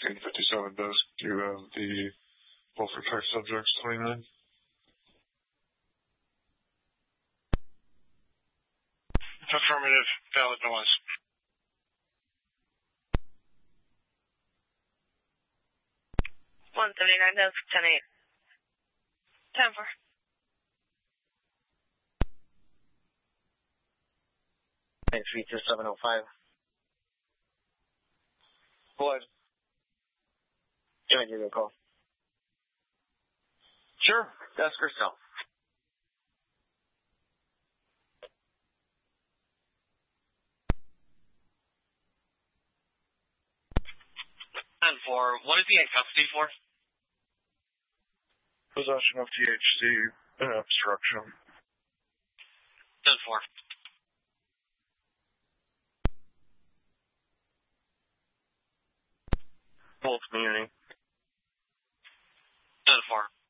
1657 desk. Do you have the full protect subjects 29? Affirmative. Valid noise. Desk 10-8. 10-4. Thanks, 32705. What? Can I give you a call? Sure. Desk or cell. What is he in custody for? Possession of THC and obstruction. 10-4. Full community. 10-4.